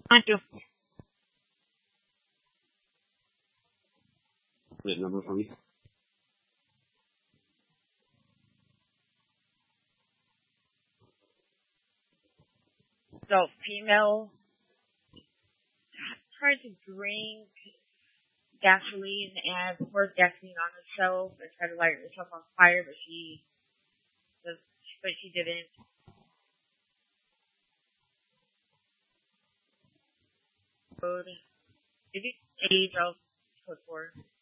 Thank you. Wait, number for me. So, female tried to drink gasoline and pour gasoline on herself and tried to light herself on fire, but she didn't. Code. Did you age of code 4?